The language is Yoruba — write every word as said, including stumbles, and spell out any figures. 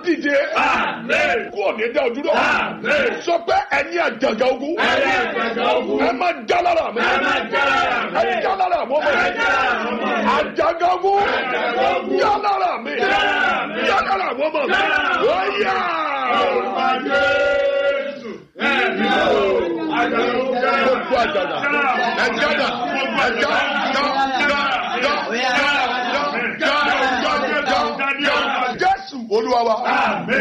dìde. Kúrò ní dá dúró. Sọ pé ẹ̀yin àjàgà ogun. Ẹ máa já lára mi. Ẹ já lára mi. Àjàgà ogun. Já lára mi. Já lára mi. Ó yá. Gbogbo àjàgà. Ẹ jáda. Ẹ já. Já. Já. Já. Já. Já. Já. Já. Já. Jésù Olúwa wa.